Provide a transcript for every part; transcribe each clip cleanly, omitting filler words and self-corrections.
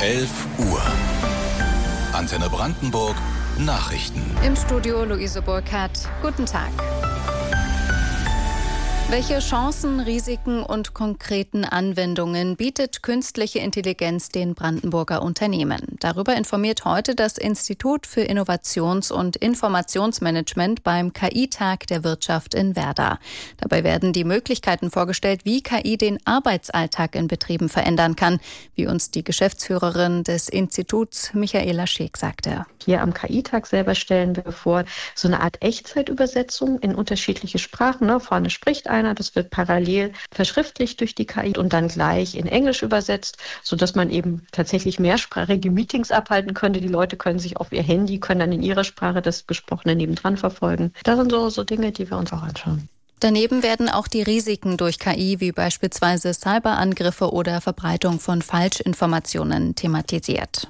11 Uhr. Antenne Brandenburg, Nachrichten. Im Studio Luise Burkhardt. Guten Tag. Welche Chancen, Risiken und konkreten Anwendungen bietet künstliche Intelligenz den Brandenburger Unternehmen? Darüber informiert heute das Institut für Innovations- und Informationsmanagement beim KI-Tag der Wirtschaft in Werder. Dabei werden die Möglichkeiten vorgestellt, wie KI den Arbeitsalltag in Betrieben verändern kann, wie uns die Geschäftsführerin des Instituts, Michaela Scheek, sagte. Hier am KI-Tag selber stellen wir vor, so eine Art Echtzeitübersetzung in unterschiedliche Sprachen. Vorne spricht einer, das wird parallel verschriftlicht durch die KI und dann gleich in Englisch übersetzt, sodass man eben tatsächlich mehrsprachige Meetings abhalten könnte. Die Leute können sich auf ihr Handy, können dann in ihrer Sprache das Gesprochene nebendran verfolgen. Das sind so Dinge, die wir uns auch anschauen. Daneben werden auch die Risiken durch KI, wie beispielsweise Cyberangriffe oder Verbreitung von Falschinformationen, thematisiert.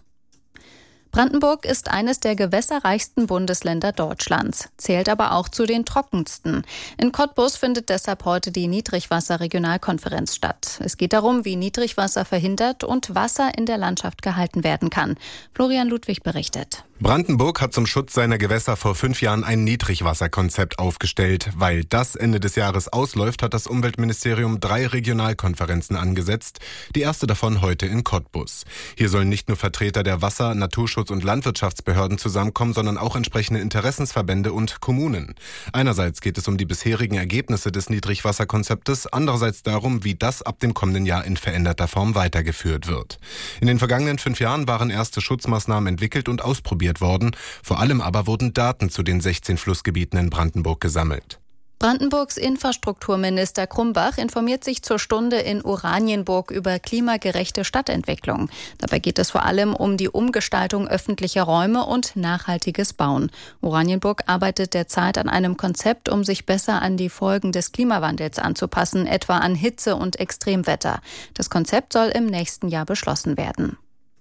Brandenburg ist eines der gewässerreichsten Bundesländer Deutschlands, zählt aber auch zu den trockensten. In Cottbus findet deshalb heute die Niedrigwasser-Regionalkonferenz statt. Es geht darum, wie Niedrigwasser verhindert und Wasser in der Landschaft gehalten werden kann. Florian Ludwig berichtet. Brandenburg hat zum Schutz seiner Gewässer vor 5 Jahren ein Niedrigwasserkonzept aufgestellt. Weil das Ende des Jahres ausläuft, hat das Umweltministerium 3 Regionalkonferenzen angesetzt. Die erste davon heute in Cottbus. Hier sollen nicht nur Vertreter der Wasser-, Naturschutz- und Landwirtschaftsbehörden zusammenkommen, sondern auch entsprechende Interessensverbände und Kommunen. Einerseits geht es um die bisherigen Ergebnisse des Niedrigwasserkonzeptes, andererseits darum, wie das ab dem kommenden Jahr in veränderter Form weitergeführt wird. In den vergangenen 5 Jahren waren erste Schutzmaßnahmen entwickelt und ausprobiert worden. Vor allem aber wurden Daten zu den 16 Flussgebieten in Brandenburg gesammelt. Brandenburgs Infrastrukturminister Krumbach informiert sich zur Stunde in Oranienburg über klimagerechte Stadtentwicklung. Dabei geht es vor allem um die Umgestaltung öffentlicher Räume und nachhaltiges Bauen. Oranienburg arbeitet derzeit an einem Konzept, um sich besser an die Folgen des Klimawandels anzupassen, etwa an Hitze und Extremwetter. Das Konzept soll im nächsten Jahr beschlossen werden.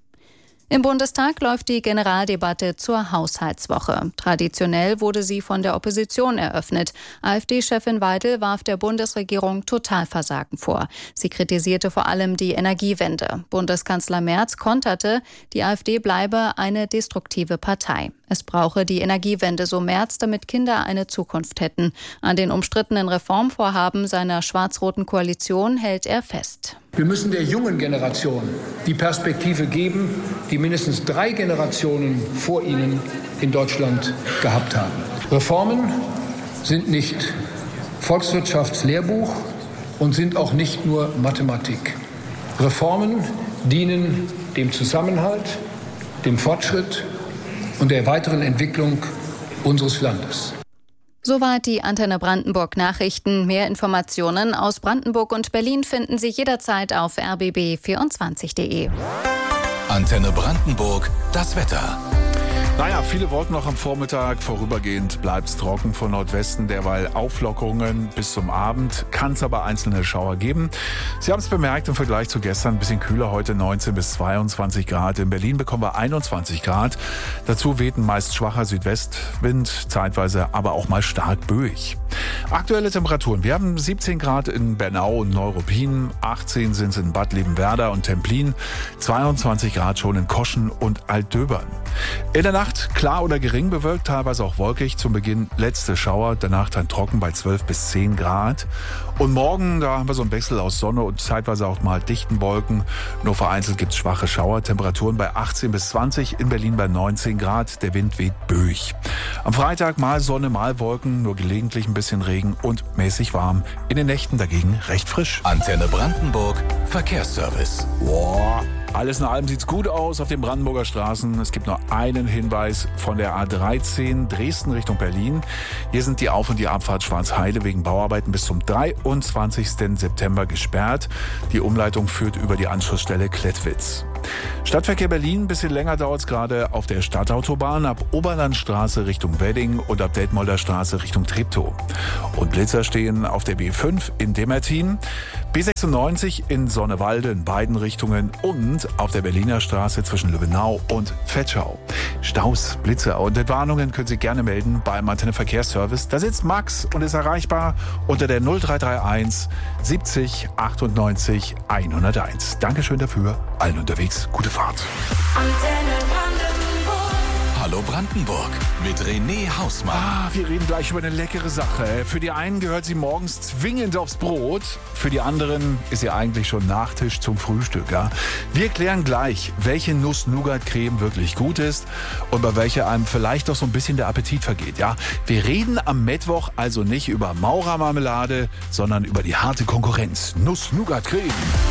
Im Bundestag läuft die Generaldebatte zur Haushaltswoche. Traditionell wurde sie von der Opposition eröffnet. AfD-Chefin Weidel warf der Bundesregierung Totalversagen vor. Sie kritisierte vor allem die Energiewende. Bundeskanzler Merz konterte, die AfD bleibe eine destruktive Partei. Es brauche die Energiewende, so Merz, damit Kinder eine Zukunft hätten. An den umstrittenen Reformvorhaben seiner schwarz-roten Koalition hält er fest. Wir müssen der jungen Generation die Perspektive geben, die mindestens 3 Generationen vor ihnen in Deutschland gehabt haben. Reformen sind nicht Volkswirtschaftslehrbuch und sind auch nicht nur Mathematik. Reformen dienen dem Zusammenhalt, dem Fortschritt und der weiteren Entwicklung unseres Landes. Soweit die Antenne Brandenburg Nachrichten. Mehr Informationen aus Brandenburg und Berlin finden Sie jederzeit auf rbb24.de. Antenne Brandenburg, das Wetter. Naja, viele Wolken noch am Vormittag. Vorübergehend bleibt es trocken von Nordwesten, derweil Auflockerungen bis zum Abend. Kann es aber einzelne Schauer geben. Sie haben es bemerkt, im Vergleich zu gestern ein bisschen kühler heute, 19 bis 22 Grad. In Berlin bekommen wir 21 Grad. Dazu weht ein meist schwacher Südwestwind, zeitweise aber auch mal stark böig. Aktuelle Temperaturen. Wir haben 17 Grad in Bernau und Neuruppin, 18 sind es in Bad Liebenwerda und Templin, 22 Grad schon in Koschen und Altdöbern. In der Nacht klar oder gering bewölkt, teilweise auch wolkig. Zum Beginn letzte Schauer, danach dann trocken bei 12 bis 10 Grad. Und morgen, da haben wir so einen Wechsel aus Sonne und zeitweise auch mal dichten Wolken. Nur vereinzelt gibt es schwache Schauer. Temperaturen bei 18 bis 20, in Berlin bei 19 Grad. Der Wind weht böig. Am Freitag mal Sonne, mal Wolken, nur gelegentlich ein bisschen Regen und mäßig warm. In den Nächten dagegen recht frisch. Antenne Brandenburg, Verkehrsservice. Wow. Alles in allem sieht's gut aus auf den Brandenburger Straßen. Es gibt nur einen Hinweis von der A13 Dresden Richtung Berlin. Hier sind die Auf- und die Abfahrt Schwarzheide wegen Bauarbeiten bis zum 23. September gesperrt. Die Umleitung führt über die Anschlussstelle Klettwitz. Stadtverkehr Berlin, ein bisschen länger dauert's gerade auf der Stadtautobahn ab Oberlandstraße Richtung Wedding und ab Detmolder Straße Richtung Treptow. Und Blitzer stehen auf der B5 in Demmertin, B96 in Sonnewalde in beiden Richtungen und auf der Berliner Straße zwischen Lübbenau und Vetschau. Staus, Blitzer und Entwarnungen können Sie gerne melden beim Antenne Verkehrsservice. Da sitzt Max und ist erreichbar unter der 0331 70 98 101. Dankeschön dafür, allen unterwegs. und gute Fahrt. Hallo Brandenburg mit René Hausmann. Wir reden gleich über eine leckere Sache. Für die einen gehört sie morgens zwingend aufs Brot. Für die anderen ist sie eigentlich schon Nachtisch zum Frühstück. Ja? Wir klären gleich, welche Nuss-Nougat-Creme wirklich gut ist und bei welcher einem vielleicht doch so ein bisschen der Appetit vergeht. Ja? Wir reden am Mittwoch also nicht über Maurermarmelade, sondern über die harte Konkurrenz. Nuss-Nougat-Creme.